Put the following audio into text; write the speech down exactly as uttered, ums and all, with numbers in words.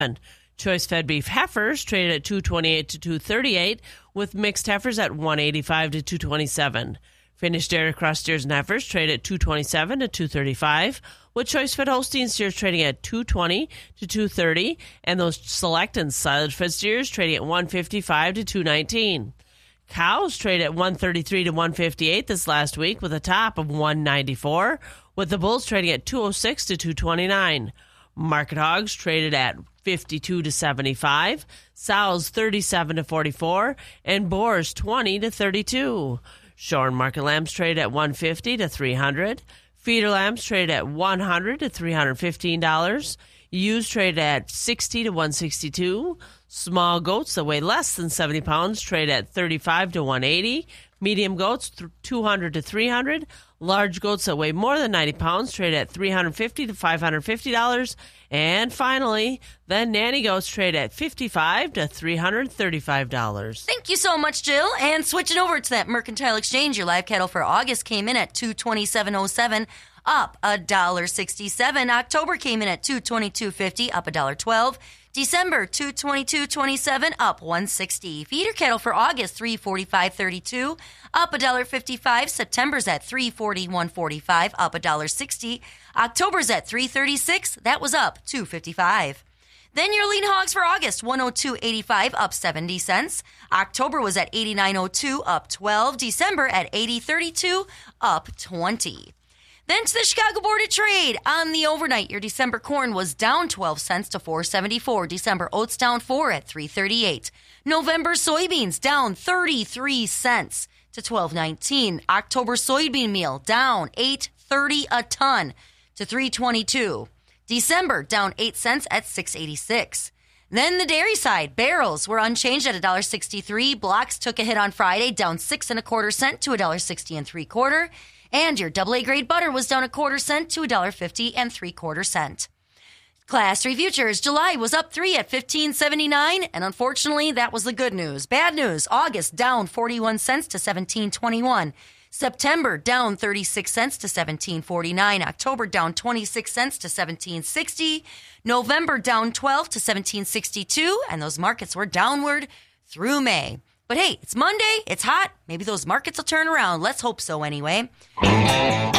Choice fed beef heifers traded at two twenty-eight to two thirty-eight, with mixed heifers at one eighty-five to two twenty-seven. Finished dairy cross steers and heifers traded at two twenty-seven to two thirty-five, with choice fed Holstein steers trading at two twenty to two thirty, and those select and silage fed steers trading at one fifty-five to two nineteen. Cows trade at one thirty-three to one fifty-eight this last week, with a top of one ninety-four, with the bulls trading at two oh six to two twenty-nine. Market hogs traded at fifty-two to seventy-five, sows thirty-seven to forty-four, and boars twenty to thirty-two. Shorn market lambs trade at one fifty to three hundred. Feeder lambs trade at one hundred to three hundred fifteen dollars. Ewes trade at sixty to one sixty-two. Small goats that weigh less than seventy pounds trade at thirty-five to one eighty. Medium goats two hundred to three hundred. Large goats that weigh more than ninety pounds trade at three hundred fifty to five hundred fifty dollars. And finally, the nanny goats trade at fifty-five to three hundred thirty-five dollars. Thank you so much, Jill. And switching over to that Mercantile Exchange, your live cattle for August came in at two twenty-seven oh seven, up one dollar sixty-seven. October came in at two twenty-two fifty, up one dollar twelve. December, two twenty-two twenty-seven, up one sixty. Feeder cattle for August, three forty-five thirty-two, up one dollar fifty-five. September's at three forty-one forty-five, up one dollar sixty. October's at three thirty-six, that was up two fifty-five. Then your lean hogs for August, one oh two eighty-five, up seventy cents. October was at eighty-nine oh two, up twelve. December at eighty thirty-two, up twenty. Then to the Chicago Board of Trade. On the overnight, your December corn was down twelve cents to four seventy-four. December oats down four at three thirty-eight. November soybeans down thirty-three cents to twelve nineteen. October soybean meal down eight thirty a ton to three twenty-two. December down eight cents at six eighty-six. Then the dairy side, barrels were unchanged at one dollar sixty-three. Blocks took a hit on Friday, down six and a quarter cent to one dollar sixty and three quarter. And your double A grade butter was down a quarter cent to one dollar fifty and three quarter cent. Class three futures, July was up three at fifteen seventy-nine, and unfortunately, that was the good news. Bad news, August down forty-one cents to seventeen twenty-one. September down thirty-six cents to seventeen forty-nine. October down twenty-six cents to seventeen sixty. November down twelve to seventeen sixty-two, and those markets were downward through May. But hey, it's Monday, it's hot. Maybe those markets will turn around. Let's hope so anyway.